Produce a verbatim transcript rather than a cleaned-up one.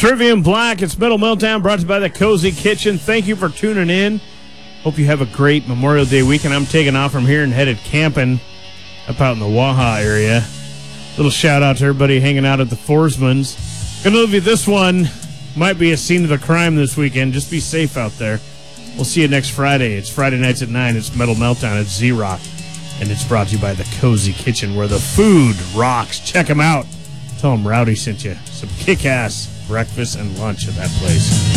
Trivium Black, it's Metal Meltdown, brought to you by the Cozy Kitchen. Thank you for tuning in. Hope you have a great Memorial Day weekend. I'm taking off from here and headed camping up out in the Waha area. Little shout out to everybody hanging out at the Forsmans. Gonna leave you this one. Might be a scene of the crime this weekend. Just be safe out there. We'll see you next Friday. It's Friday nights at nine. It's Metal Meltdown at Z-Rock. And it's brought to you by the Cozy Kitchen, where the food rocks. Check them out. Tell them Rowdy sent you some kick-ass breakfast and lunch at that place.